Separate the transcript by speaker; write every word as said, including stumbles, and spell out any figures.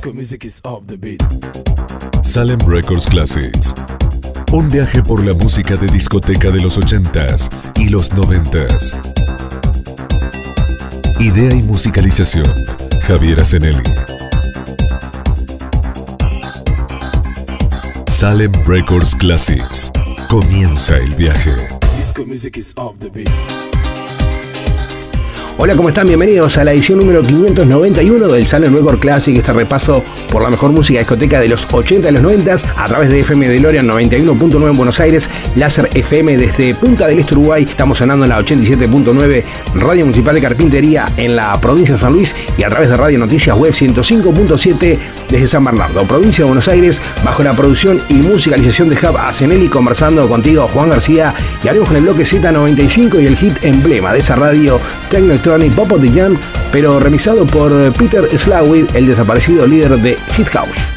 Speaker 1: Disco music is off the beat.
Speaker 2: Salem Records Classics. Un viaje por la música de discoteca de los ochentas y los noventas. Idea y musicalización, Javier Asenelli. Salem Records Classics. Comienza el viaje.
Speaker 1: Disco music is off the beat.
Speaker 3: Hola, ¿cómo están? Bienvenidos a la edición número quinientos noventa y uno del Salem Record Classic, este repaso por la mejor música discoteca de los ochenta y los noventa a través de F M DeLorean noventa y uno punto nueve en Buenos Aires, Láser F M desde Punta del Este, Uruguay. Estamos sonando en la ochenta y siete punto nueve, Radio Municipal de Carpintería en la provincia de San Luis y a través de Radio Noticias Web ciento cinco punto siete desde San Bernardo, provincia de Buenos Aires, bajo la producción y musicalización de Jav Asenelli, conversando contigo, Juan García, y abrimos con el bloque Z noventa y cinco y el hit emblema de esa radio, Techno Electronic Pop of the Jam, pero remixado por Peter Slawi, el desaparecido líder de Hit House.